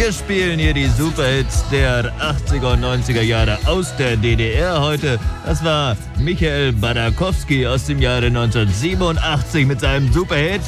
Wir spielen hier die Superhits der 80er und 90er Jahre aus der DDR heute. Das war Michael Badakowski aus dem Jahre 1987 mit seinem Superhit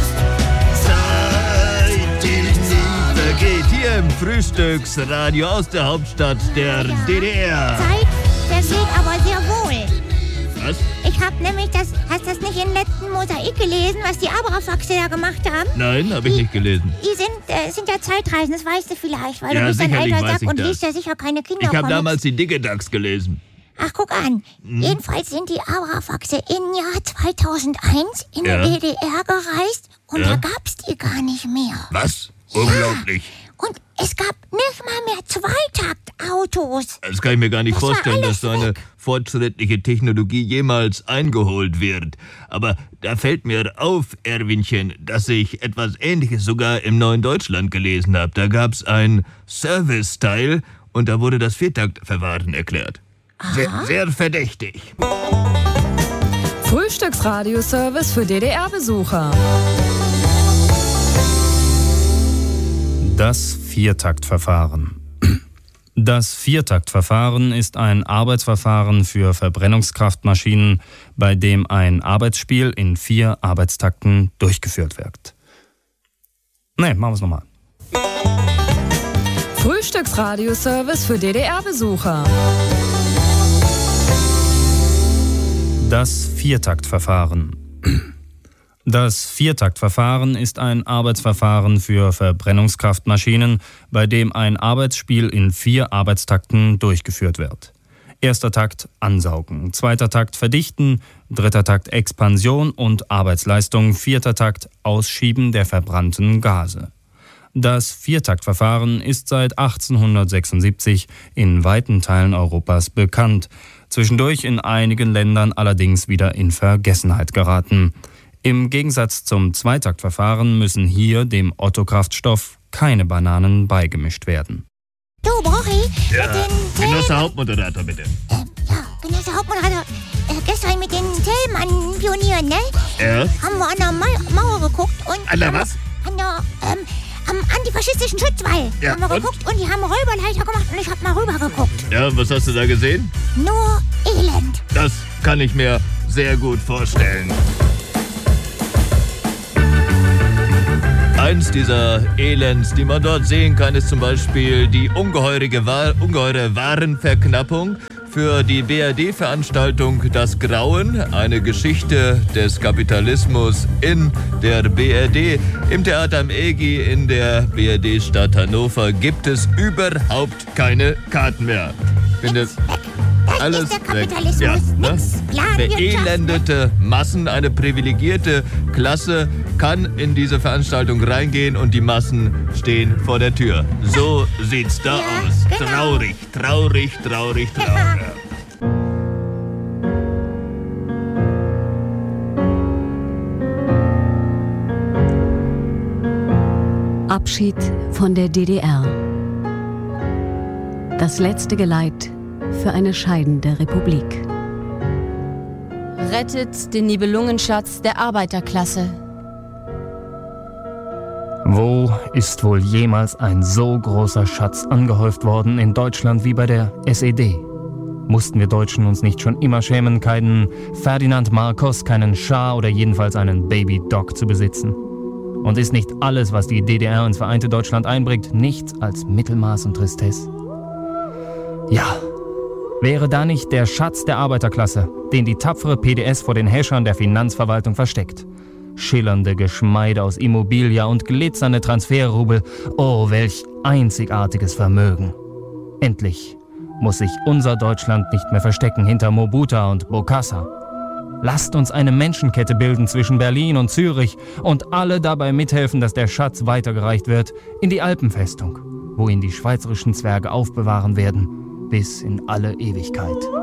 Zeit, die nie vergeht. Hier im Frühstücksradio aus der Hauptstadt der DDR. Zeit vergeht aber sehr wohl. Was? Ich hab nämlich hast du das nicht im letzten Mosaik gelesen, was die Abrafaxe da gemacht haben? Nein, habe ich nicht gelesen. Die sind ja Zeitreisen, das weißt du vielleicht, weil Ja, du bist ein sicherlich alter weiß Sack ich und das. liest ja sicher keine Ich habe Kindercomics. damals die Dicke Dachs gelesen. Ach, guck an. Jedenfalls sind die Abrafaxe im Jahr 2001 in Ja. die DDR gereist und Ja. da gab's die gar nicht mehr. Was? Unglaublich. Und es gab nicht mal mehr Zweitakautos. Das kann ich mir gar nicht Das war vorstellen, alles dass so eine weg. fortschrittliche Technologie jemals eingeholt wird. Aber da fällt mir auf, Erwinchen, dass ich etwas Ähnliches sogar im Neuen Deutschland gelesen habe. Da gab's ein Service-Teil und da wurde das Viertaktverfahren erklärt. Sehr, sehr verdächtig. Frühstücksradio-Service für DDR-Besucher. Das Viertaktverfahren. Das Viertaktverfahren ist ein Arbeitsverfahren für Verbrennungskraftmaschinen, bei dem ein Arbeitsspiel in 4 Arbeitstakten durchgeführt wird. Machen wir es nochmal. Frühstücksradio-Service für DDR-Besucher. Das Viertaktverfahren. Das Viertaktverfahren ist ein Arbeitsverfahren für Verbrennungskraftmaschinen, bei dem ein Arbeitsspiel in 4 Arbeitstakten durchgeführt wird. Erster Takt Ansaugen, zweiter Takt Verdichten, dritter Takt Expansion und Arbeitsleistung, vierter Takt Ausschieben der verbrannten Gase. Das Viertaktverfahren ist seit 1876 in weiten Teilen Europas bekannt, zwischendurch in einigen Ländern allerdings wieder in Vergessenheit geraten. Im Gegensatz zum Zweitaktverfahren müssen hier dem Otto-Kraftstoff keine Bananen beigemischt werden. Du, Brochi, Ja, mit den Genosse Hauptmoderator, bitte. Genosse Hauptmoderator, gestern mit den Themenpionieren, ne? Ja? Haben wir an der Mauer geguckt und... An der was? An der, am antifaschistischen Schutzwall Ja, haben wir und? geguckt und die haben Räuberleiter gemacht und ich hab mal rüber geguckt. Ja, was hast du da gesehen? Nur Elend. Das kann ich mir sehr gut vorstellen. Eins dieser Elends, die man dort sehen kann, ist zum Beispiel die ungeheure Warenverknappung für die BRD-Veranstaltung Das Grauen, eine Geschichte des Kapitalismus in der BRD. Im Theater am EGI in der BRD-Stadt Hannover gibt es überhaupt keine Karten mehr. Ich finde, Das alles ist der weg. Kapitalismus. Ja, ne? Nix. Planwirtschaft. Verelendete Massen, eine privilegierte Klasse kann in diese Veranstaltung reingehen und die Massen stehen vor der Tür. So sieht's da Ja, aus. genau. Traurig, traurig, traurig, traurig. Abschied von der DDR. Das letzte Geleit für eine scheidende Republik. Rettet den Nibelungenschatz der Arbeiterklasse. Wo ist wohl jemals ein so großer Schatz angehäuft worden in Deutschland wie bei der SED? Mussten wir Deutschen uns nicht schon immer schämen, keinen Ferdinand Marcos, keinen Schah oder jedenfalls einen Baby Doc zu besitzen? Und ist nicht alles, was die DDR ins vereinte Deutschland einbringt, nichts als Mittelmaß und Tristesse? Ja, wäre da nicht der Schatz der Arbeiterklasse, den die tapfere PDS vor den Häschern der Finanzverwaltung versteckt? Schillernde Geschmeide aus Immobilia und glitzernde Transferrubel, oh, welch einzigartiges Vermögen. Endlich muss sich unser Deutschland nicht mehr verstecken hinter Mobuta und Bokassa. Lasst uns eine Menschenkette bilden zwischen Berlin und Zürich und alle dabei mithelfen, dass der Schatz weitergereicht wird in die Alpenfestung, wo ihn die schweizerischen Zwerge aufbewahren werden, bis in alle Ewigkeit.